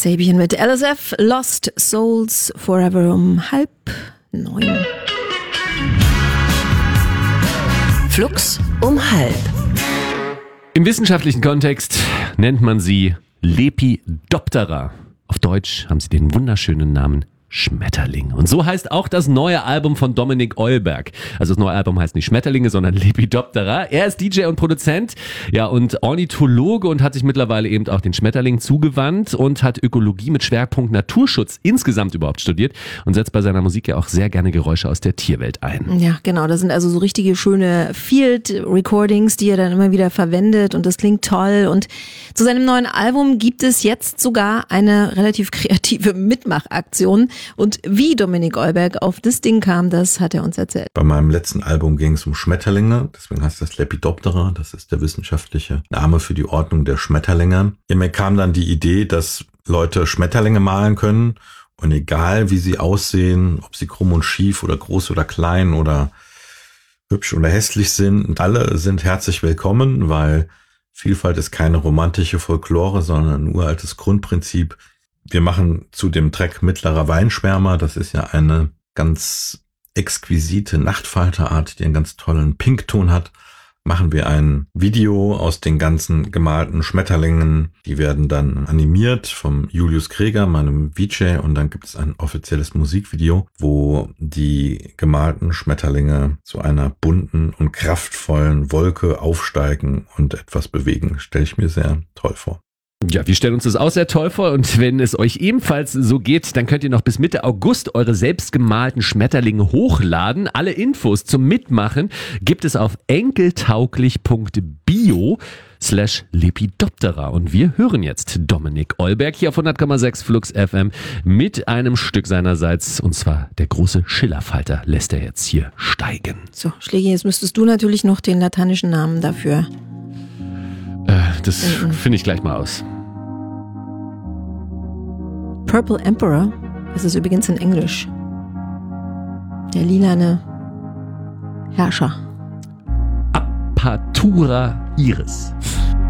Kasabian mit LSF, Lost Souls Forever um 8:30. Flux um 12:30. Im wissenschaftlichen Kontext nennt man sie Lepidoptera. Auf Deutsch haben sie den wunderschönen Namen Schmetterling. Und so heißt auch das neue Album von Dominik Eulberg. Also das neue Album heißt nicht Schmetterlinge, sondern Lepidoptera. Er ist DJ und Produzent, ja, und Ornithologe und hat sich mittlerweile eben auch den Schmetterlingen zugewandt und hat Ökologie mit Schwerpunkt Naturschutz insgesamt überhaupt studiert und setzt bei seiner Musik ja auch sehr gerne Geräusche aus der Tierwelt ein. Ja, genau. Das sind also so richtige schöne Field-Recordings, die er dann immer wieder verwendet und das klingt toll. Und zu seinem neuen Album gibt es jetzt sogar eine relativ kreative Mitmachaktion. Und wie Dominik Eulberg auf das Ding kam, das hat er uns erzählt. Bei meinem letzten Album ging es um Schmetterlinge, deswegen heißt das Lepidoptera, das ist der wissenschaftliche Name für die Ordnung der Schmetterlinge. Ja, mir kam dann die Idee, dass Leute Schmetterlinge malen können und egal wie sie aussehen, ob sie krumm und schief oder groß oder klein oder hübsch oder hässlich sind, alle sind herzlich willkommen, weil Vielfalt ist keine romantische Folklore, sondern ein uraltes Grundprinzip. Wir machen zu dem Track Mittlerer Weinschwärmer, das ist ja eine ganz exquisite Nachtfalterart, die einen ganz tollen Pinkton hat, machen wir ein Video aus den ganzen gemalten Schmetterlingen. Die werden dann animiert vom Julius Kreger, meinem VJ, und dann gibt es ein offizielles Musikvideo, wo die gemalten Schmetterlinge zu einer bunten und kraftvollen Wolke aufsteigen und etwas bewegen. Stelle ich mir sehr toll vor. Ja, wir stellen uns das auch sehr toll vor und wenn es euch ebenfalls so geht, dann könnt ihr noch bis Mitte August eure selbstgemalten Schmetterlinge hochladen. Alle Infos zum Mitmachen gibt es auf enkeltauglich.bio/Lepidoptera und wir hören jetzt Dominik Eulberg hier auf 100,6 Flux FM mit einem Stück seinerseits und zwar der große Schillerfalter lässt er jetzt hier steigen. So, Schlägi, jetzt müsstest du natürlich noch den lateinischen Namen dafür. Das finde ich gleich mal aus. Purple Emperor, das ist übrigens in Englisch. Der lilane Herrscher. Apatura iris.